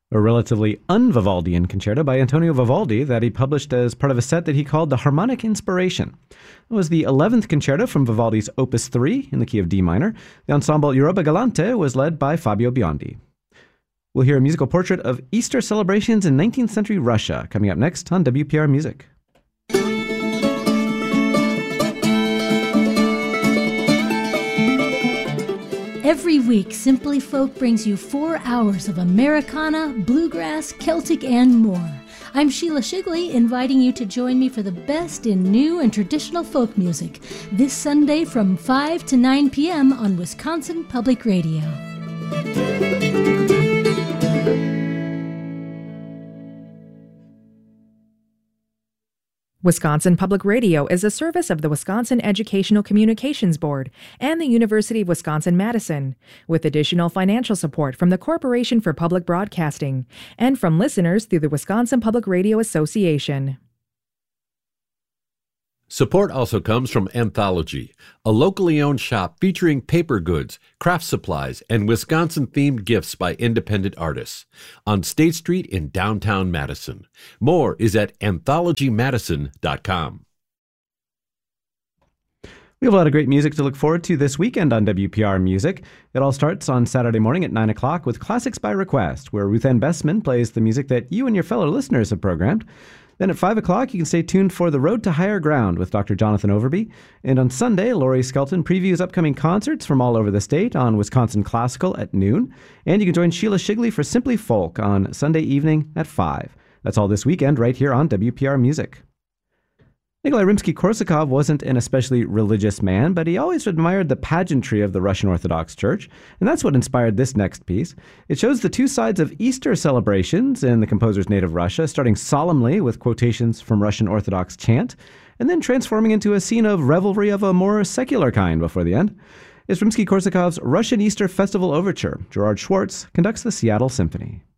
A relatively un-Vivaldian concerto by Antonio Vivaldi that he published as part of a set that he called the Harmonic Inspiration. It was the 11th concerto from Vivaldi's Opus 3 in the key of D minor. The ensemble Europa Galante was led by Fabio Biondi. We'll hear a musical portrait of Easter celebrations in 19th century Russia coming up next on WPR Music. Every week, Simply Folk brings you 4 hours of Americana, bluegrass, Celtic, and more. I'm Sheila Shigley, inviting you to join me for the best in new and traditional folk music this Sunday from 5 to 9 p.m. on Wisconsin Public Radio. Wisconsin Public Radio is a service of the Wisconsin Educational Communications Board and the University of Wisconsin-Madison, with additional financial support from the Corporation for Public Broadcasting and from listeners through the Wisconsin Public Radio Association. Support also comes from Anthology, a locally owned shop featuring paper goods, craft supplies, and Wisconsin-themed gifts by independent artists on State Street in downtown Madison. More is at anthologymadison.com. We have a lot of great music to look forward to this weekend on WPR Music. It all starts on Saturday morning at 9 o'clock with Classics by Request, where Ruth Ann Bestman plays the music that you and your fellow listeners have programmed. Then at 5 o'clock, you can stay tuned for The Road to Higher Ground with Dr. Jonathan Overby. And on Sunday, Laurie Skelton previews upcoming concerts from all over the state on Wisconsin Classical at noon. And you can join Sheila Shigley for Simply Folk on Sunday evening at 5. That's all this weekend right here on WPR Music. Nikolai Rimsky-Korsakov wasn't an especially religious man, but he always admired the pageantry of the Russian Orthodox Church, and that's what inspired this next piece. It shows the two sides of Easter celebrations in the composer's native Russia, starting solemnly with quotations from Russian Orthodox chant, and then transforming into a scene of revelry of a more secular kind before the end. It's Rimsky-Korsakov's Russian Easter Festival Overture. Gerard Schwartz conducts the Seattle Symphony.